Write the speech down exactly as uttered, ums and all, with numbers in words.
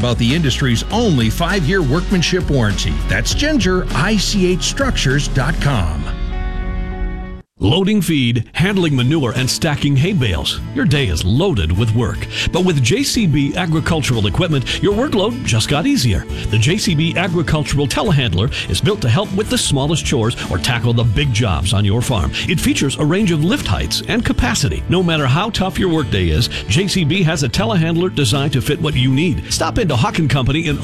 about the industry's only five-year workmanship warranty. That's Ginger, I C H structures dot com. Loading feed, handling manure, and stacking hay bales. Your day is loaded with work. But with J C B Agricultural Equipment, your workload just got easier. The J C B Agricultural Telehandler is built to help with the smallest chores or tackle the big jobs on your farm. It features a range of lift heights and capacity. No matter how tough your workday is, J C B has a telehandler designed to fit what you need. Stop into Huck and Company in